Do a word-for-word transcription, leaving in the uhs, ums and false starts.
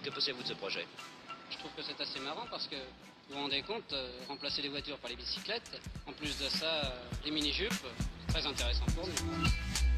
Que pensez-vous de ce projet? Je trouve que c'est assez marrant parce que, vous vous rendez compte, euh, remplacer les voitures par les bicyclettes, en plus de ça, euh, les mini-jupes, très intéressant pour nous.